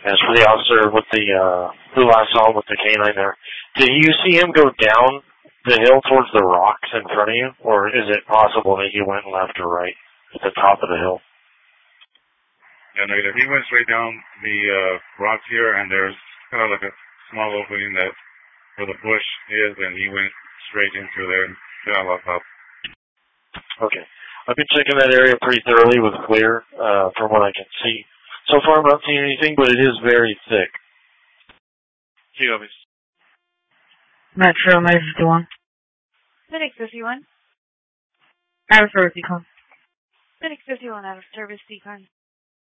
As for the officer with the who I saw with the canine there, did you see him go down the hill towards the rocks in front of you, or is it possible that he went left or right at the top of the hill? Yeah, negative. He went straight down the rocks here, and there's kind of like a small opening that where the bush is, and he went straight into there and got locked up. Okay. I've been checking that area pretty thoroughly with clear, from what I can see. So far, I'm not seeing anything, but it is very thick. Geovis. Metro, May 51. Phoenix 51. Out of service, decon. Phoenix 51 out of service, decon.